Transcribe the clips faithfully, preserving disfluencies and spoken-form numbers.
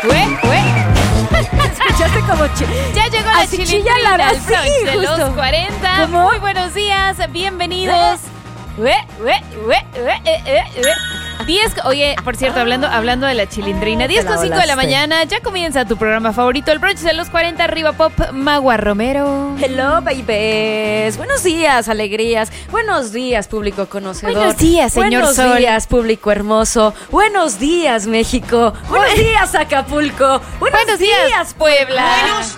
¡Ue, ue! ¿Escuchaste como chi- Ya llegó la Así chilla chilindrina la al voz, brunch sí, de justo. los cuarenta. ¿Cómo? Muy buenos días, bienvenidos. ¡Ue, ue, ue, ue, ue, ue, ue! diez, oye, por cierto, hablando, hablando de la chilindrina, diez con cinco de la mañana, ya comienza tu programa favorito, el brunch de los cuarenta, Arriba Pop, Magua Romero. Hello, babies. Buenos días, alegrías. Buenos días, público conocedor. Buenos días, señor Buenos Sol. días, público hermoso. Buenos días, México. Buenos días, Acapulco. Buenos, Buenos días, Puebla. ¡Buenos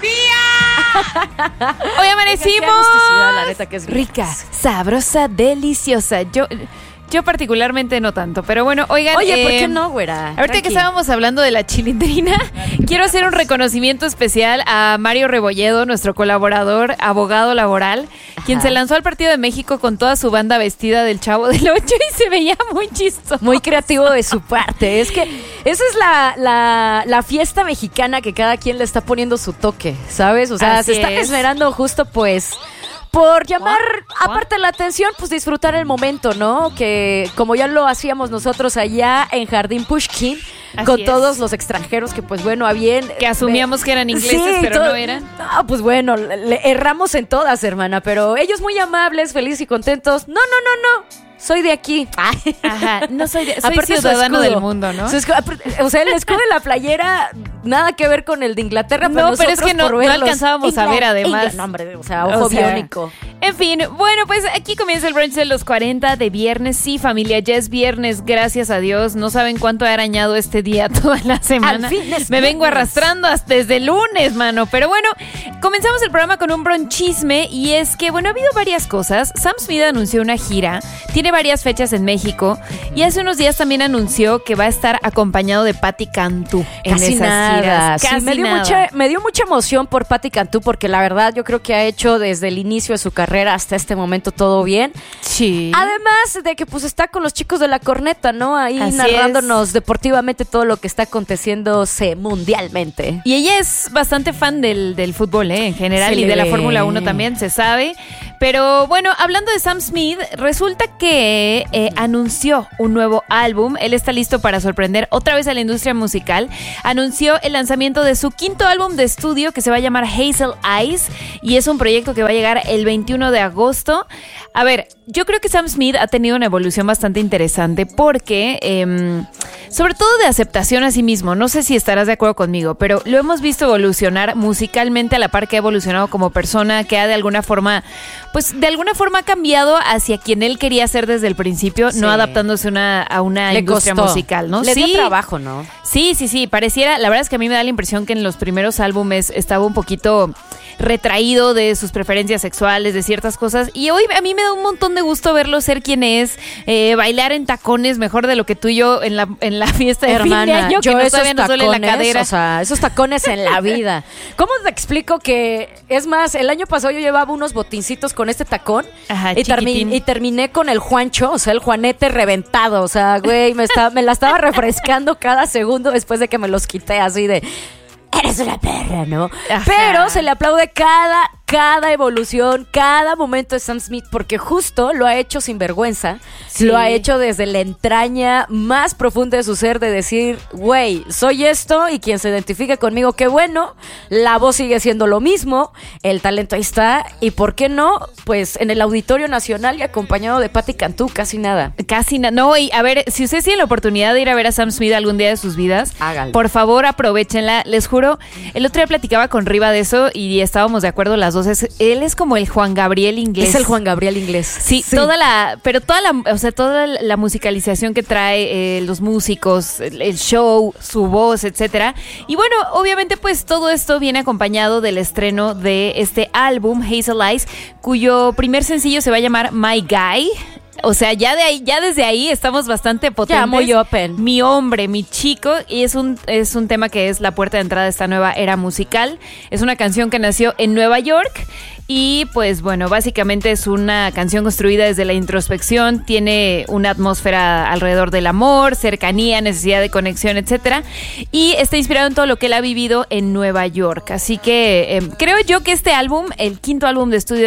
días! Hoy amanecimos. Qué agusticidad, la neta, que es rica, sabrosa, deliciosa. Yo, yo particularmente no tanto, pero bueno, oigan. Oye, ¿por eh, qué no, güera? Ahorita Tranqui. que estábamos hablando de la chilindrina, quiero hacer un reconocimiento especial a Mario Rebolledo, nuestro colaborador, abogado laboral, quien Ajá. se lanzó al partido de México con toda su banda vestida del Chavo del Ocho y se veía muy chistoso. Muy creativo de su parte. Es que esa es la, la, la fiesta mexicana que cada quien le está poniendo su toque, ¿sabes? O sea, Así se están es. esmerando justo, pues, por llamar, ¿Cuá? aparte de la atención, pues disfrutar el momento, ¿no? Que como ya lo hacíamos nosotros allá en Jardín Pushkin, Así con es. todos los extranjeros que, pues bueno, a bien... Que asumíamos que eran ingleses, Sí, pero todo- no eran. No, pues bueno, le, le erramos en todas, hermana, pero ellos muy amables, felices y contentos. No, no, no, no. Soy de aquí. Ajá, no soy, de, soy Aparte su ciudadano escudo. del mundo, ¿no? Su escu- aparte- o sea, el escudo de la playera, nada que ver con el de Inglaterra. No, pero es nosotros que no- por no verlos- alcanzábamos a ver, además. England, no, hombre, o sea, ojo O sea, biónico. En fin, bueno, pues aquí comienza el brunch de los cuarenta de viernes. Sí, familia, ya es viernes, gracias a Dios. No saben cuánto he arañado este día toda la semana. Al fin es Me vengo viernes. arrastrando hasta desde el lunes, mano. Pero bueno, comenzamos el programa con un bronchisme y es que, bueno, ha habido varias cosas. Sam Smith anunció una gira, tiene varias fechas en México y hace unos días también anunció que va a estar acompañado de Patti Cantú en Casi esas nada. giras. Sí, Casi me dio nada. mucha, me dio mucha emoción por Patti Cantú porque la verdad yo creo que ha hecho desde el inicio de su carrera hasta este momento todo bien. Sí. Además de que pues está con los chicos de la corneta, ¿no? Ahí Así narrándonos deportivamente todo lo que está aconteciéndose mundialmente. Y ella es bastante fan del, del fútbol, ¿eh? En general, Se y le de la ve. Fórmula uno también, se sabe. Pero bueno, hablando de Sam Smith, resulta que eh, anunció un nuevo álbum. Él está listo para sorprender otra vez a la industria musical. Anunció el lanzamiento de su quinto álbum de estudio que se va a llamar Hazel Eyes y es un proyecto que va a llegar el veintiuno de agosto. A ver, yo creo que Sam Smith ha tenido una evolución bastante interesante porque, eh, sobre todo de aceptación a sí mismo, no sé si estarás de acuerdo conmigo, pero lo hemos visto evolucionar musicalmente a la par que ha evolucionado como persona, que ha de alguna forma, pues de alguna forma ha cambiado hacia quien él quería ser desde el principio, Sí. no adaptándose una, a una Le industria costó. musical, ¿no? Le dio Sí. trabajo, ¿no? Sí, sí, sí, pareciera, la verdad es que a mí me da la impresión que en los primeros álbumes estaba un poquito retraído de sus preferencias sexuales, de ciertas cosas, y hoy a mí me da un montón de gusto verlo ser quien es, eh, bailar en tacones mejor de lo que tú y yo en la, en la fiesta de fin de Hermana, año, que yo no, esos todavía nos duele la tacones, cadera. o sea, esos tacones en la vida. ¿Cómo te explico que, es más, el año pasado yo llevaba unos botincitos con este tacón Ajá, y, termi- chiquitín. y terminé con el Juancho, o sea, el Juanete reventado, o sea, güey, me, estaba, me la estaba refrescando cada segundo después de que me los quité así de... Eres una perra, ¿no? Ajá. Pero se le aplaude cada, cada evolución, cada momento de Sam Smith, porque justo lo ha hecho sin vergüenza, Sí. lo ha hecho desde la entraña más profunda de su ser, de decir, güey, soy esto y quien se identifique conmigo, qué bueno, la voz sigue siendo lo mismo, el talento ahí está, y por qué no, pues en el Auditorio Nacional y acompañado de Patti Cantú, casi nada. Casi nada. No, y a ver, si ustedes tienen la oportunidad de ir a ver a Sam Smith algún día de sus vidas, Háganlo. por favor aprovechenla. Les juro, el otro día platicaba con Riva de eso y estábamos de acuerdo las dos. Es- él es como el Juan Gabriel inglés. Es el Juan Gabriel inglés. Sí, toda la, pero toda la, o sea, toda la musicalización que trae, eh, los músicos, el, el show, su voz, etcétera. Y bueno, obviamente, pues todo esto viene acompañado del estreno de este álbum, Hazel Eyes, cuyo primer sencillo se va a llamar My Guy. O sea, ya de ahí, ya desde ahí estamos bastante potentes. Ya, muy open. Mi hombre, mi chico, y es un, es un tema que es la puerta de entrada de esta nueva era musical. Es una canción que nació en Nueva York y pues bueno, básicamente es una canción construida desde la introspección, tiene una atmósfera alrededor del amor, cercanía, necesidad de conexión, etcétera, y está inspirado en todo lo que él ha vivido en Nueva York. Así que eh, creo yo que este álbum, el quinto álbum de estudio de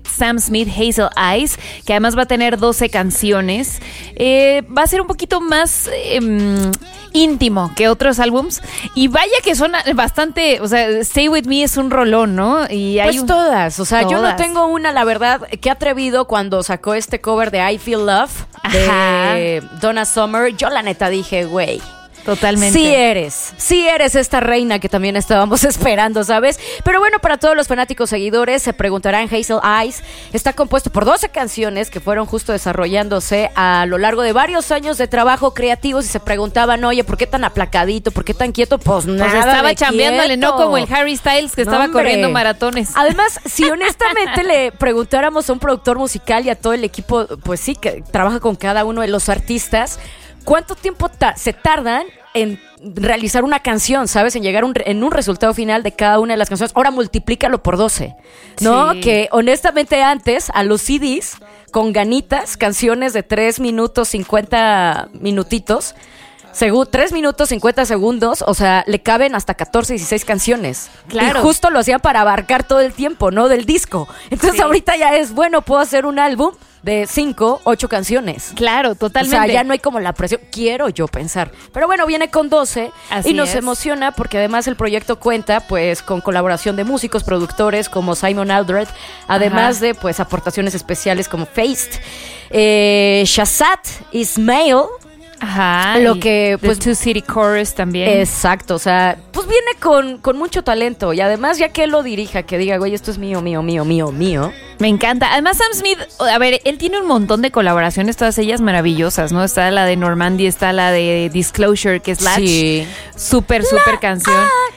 Sam Smith, Hazel Eyes, que además va a tener doce canciones. Eh, va a ser un poquito más eh, íntimo que otros álbums. Y vaya que suena bastante, o sea, Stay With Me es un rolón, ¿no? Y hay Pues un- todas, o sea, yo no todas. tengo una, la verdad, que atrevido cuando sacó este cover de I Feel Love de Donna Summer. Yo la neta dije, güey, Totalmente. sí eres, sí eres esta reina que también estábamos esperando, ¿sabes? Pero bueno, para todos los fanáticos seguidores se preguntarán, Hazel Eyes está compuesto por doce canciones que fueron justo desarrollándose a lo largo de varios años de trabajo creativos y se preguntaban, oye, ¿por qué tan aplacadito? ¿Por qué tan quieto? Pues nada, Pues estaba de chambeándole, quieto. no como el Harry Styles que No, estaba hombre. corriendo maratones. Además, si honestamente le preguntáramos a un productor musical y a todo el equipo, pues sí, que trabaja con cada uno de los artistas, ¿cuánto tiempo ta- se tardan en realizar una canción, ¿sabes? En llegar un re- en un resultado final de cada una de las canciones. Ahora multiplícalo por doce, ¿no? Sí. Que honestamente antes, a los C Ds, con ganitas, canciones de tres minutos, cincuenta minutitos, según tres minutos, cincuenta segundos, o sea, le caben hasta catorce, dieciséis canciones. Claro. Y justo lo hacían para abarcar todo el tiempo, ¿no? Del disco. Entonces Sí. ahorita ya es, bueno, puedo hacer un álbum de cinco, ocho canciones. Claro, totalmente. O sea, ya no hay como la presión, quiero yo pensar. Pero bueno, viene con doce Así y nos es. emociona porque además el proyecto cuenta pues con colaboración de músicos, productores como Simon Aldred, además Ajá. de pues aportaciones especiales como Feist, eh, Shazat Ismail. Ajá. Lo y que, The pues, Two City Chorus también. Exacto, o sea, pues viene con, con mucho talento y además ya que él lo dirija, que diga, güey, esto es mío, mío, mío, mío, mío. Me encanta. Además, Sam Smith, a ver, él tiene un montón de colaboraciones, todas ellas maravillosas, ¿no? Está la de Normandy, está la de Disclosure, que es Latch. Sí. Súper, súper canción.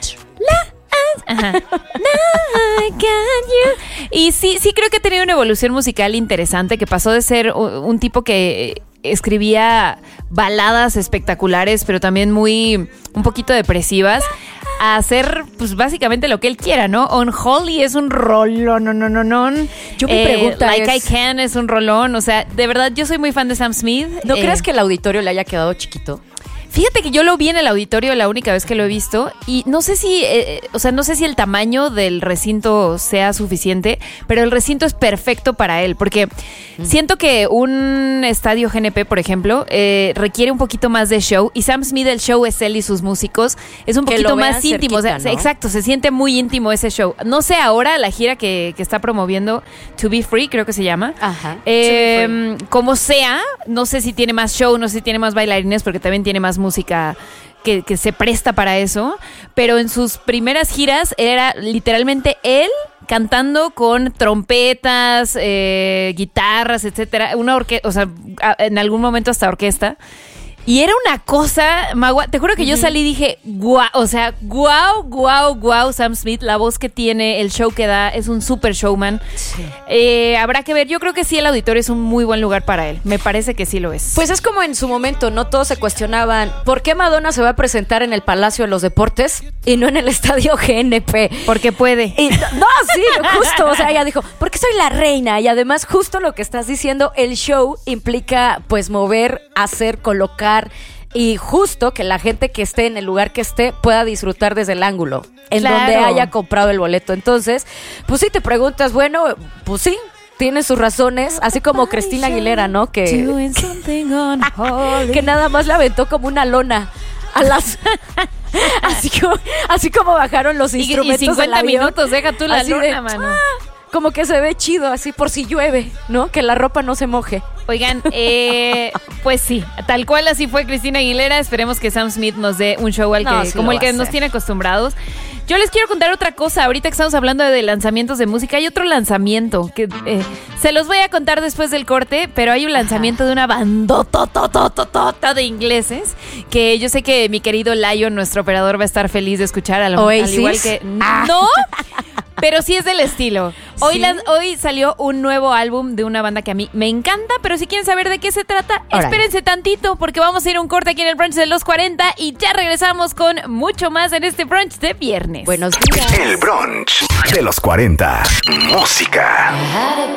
Ajá. I got you. Y sí, sí creo que ha tenido una evolución musical interesante, que pasó de ser u- un tipo que escribía baladas espectaculares, pero también muy, un poquito depresivas, a hacer, pues, básicamente lo que él quiera, ¿no? Unholy es un rolón, no, no, no, no. Yo mi pregunta Like es- I Can es un rolón, o sea, de verdad, yo soy muy fan de Sam Smith. ¿No Eh, crees que el auditorio le haya quedado chiquito? Fíjate que yo lo vi en el auditorio la única vez que lo he visto y no sé si, eh, o sea, no sé si el tamaño del recinto sea suficiente, pero el recinto es perfecto para él, porque siento que un estadio G N P, por ejemplo, eh, requiere un poquito más de show y Sam Smith, el show es él y sus músicos, es un Que poquito lo vean más íntimo, o sea, cerquita, ¿no? exacto, se siente muy íntimo ese show. No sé ahora la gira que, que está promoviendo, To Be Free, creo que se llama. Ajá. Eh, como sea, no sé si tiene más show, no sé si tiene más bailarines, porque también tiene más música que, que se presta para eso. Pero en sus primeras giras era literalmente él cantando con trompetas, eh, guitarras, etcétera. Una orque- o sea, a- en algún momento hasta orquesta. Y era una cosa, Magua, te juro que yo salí y dije, guau, o sea, guau, guau, guau, Sam Smith, la voz que tiene, el show que da, es un super showman. Sí. Eh, habrá que ver, yo creo que sí el auditorio es un muy buen lugar para él, me parece que sí lo es. Pues es como en su momento, ¿no? Todos se cuestionaban, ¿por qué Madonna se va a presentar en el Palacio de los Deportes y no en el Estadio G N P? porque puede. Y, no, sí, justo, o sea, ella dijo, porque soy la reina y además justo lo que estás diciendo, el show implica pues mover, hacer, colocar y justo que la gente que esté en el lugar que esté pueda disfrutar desde el ángulo en Claro. donde haya comprado el boleto. Entonces, pues sí te preguntas, bueno, pues sí, tiene sus razones, así como Cristina Aguilera, ¿no? Que, Doing something unholy. que nada más la aventó como una lona a las... así, como, así como bajaron los Y, y instrumentos del cincuenta avión. minutos, deja tú la Así luna, de, mano. "Ah", como que se ve chido, así por si llueve, ¿no? Que la ropa no se moje. Oigan, eh, pues sí, tal cual así fue Cristina Aguilera. Esperemos que Sam Smith nos dé un show al No, que, sí como lo el va que a nos hacer. tiene acostumbrados. Yo les quiero contar otra cosa. Ahorita que estamos hablando de lanzamientos de música, hay otro lanzamiento que eh, se los voy a contar después del corte, pero hay un lanzamiento de una bandototototota de ingleses que yo sé que mi querido Lion, nuestro operador, va a estar feliz de escuchar. Al, al ¿Oasis? igual que Ah. no, pero sí es del estilo. Hoy, ¿Sí? lan- hoy salió un nuevo álbum de una banda que a mí me encanta, pero si quieren saber de qué se trata, Órale. espérense tantito porque vamos a ir a un corte aquí en el brunch de los cuarenta y ya regresamos con mucho más en este brunch de viernes. Buenos días. El brunch de los cuarenta. Música.